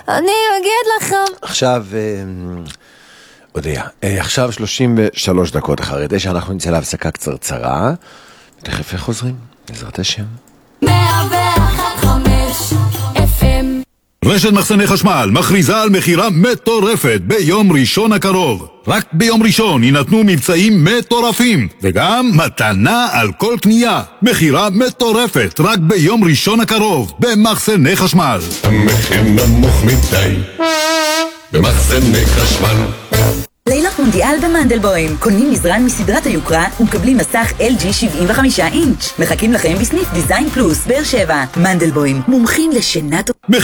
אני אגיד לכם. עכשיו, עכשיו 33 דקות אחרי 9, אנחנו נצא להפסקה קצרצרה, ותכף חוזרים, בעזרת השם. 101.5 FM. רשת מחסני חשמל מכריזה על מחירה מטורפת ביום ראשון הקרוב. רק ביום ראשון יינתנו מבצעים מטורפים, וגם מתנה על כל קנייה. מחירה מטורפת רק ביום ראשון הקרוב במחסני חשמל. המחיר נמוך מדי במחסני חשמל. לילות מונדיאל במנדלבוים. קונים מזרן מסדרת היוקרה ומקבלים מסך LG 75 אינץ'. מחכים לכם בסניף דיזיין פלוס באר שבע. מנדלבוים, מומחים לשינה